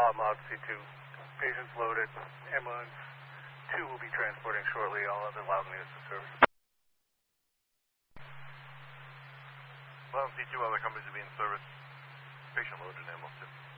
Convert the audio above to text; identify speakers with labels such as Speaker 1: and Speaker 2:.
Speaker 1: Log C2. Patients loaded. Ambulance 2 will be transporting shortly. All other Loudon units to service.
Speaker 2: Loudon C2, other companies will be in service. Patient loaded in ambulance 2.